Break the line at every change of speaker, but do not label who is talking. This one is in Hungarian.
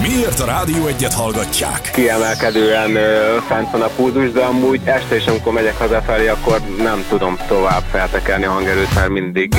Miért a Rádió Egyet hallgatják?
Kiemelkedően fent van a pulzus, de amúgy este is, amikor megyek hazafelé, akkor nem tudom tovább feltekerni a hangerőt, mert mindig